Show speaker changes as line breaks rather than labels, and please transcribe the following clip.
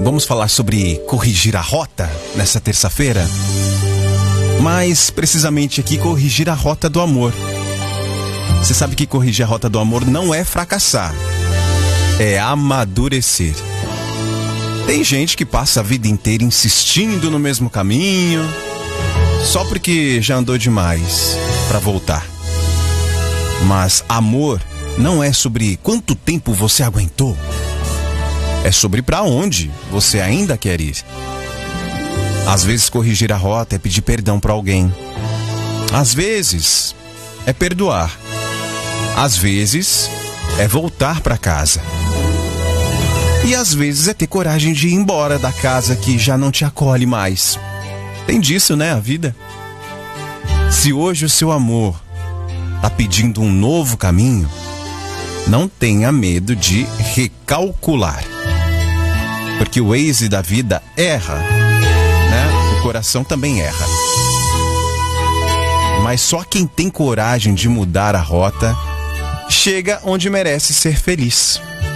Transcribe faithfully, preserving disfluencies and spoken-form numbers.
Vamos falar sobre corrigir a rota nessa terça-feira? Mais precisamente aqui, corrigir a rota do amor. Você sabe que corrigir a rota do amor não é fracassar, é amadurecer. Tem gente que passa a vida inteira insistindo no mesmo caminho, só porque já andou demais para voltar. Mas amor não é sobre quanto tempo você aguentou, é sobre para onde você ainda quer ir. Às vezes corrigir a rota é pedir perdão para alguém. Às vezes é perdoar. Às vezes é voltar para casa. E às vezes é ter coragem de ir embora da casa que já não te acolhe mais. Tem disso, né, a vida? Se hoje o seu amor está pedindo um novo caminho, não tenha medo de recalcular. Porque o Waze da vida erra, né? O coração também erra. Mas só quem tem coragem de mudar a rota chega onde merece ser feliz.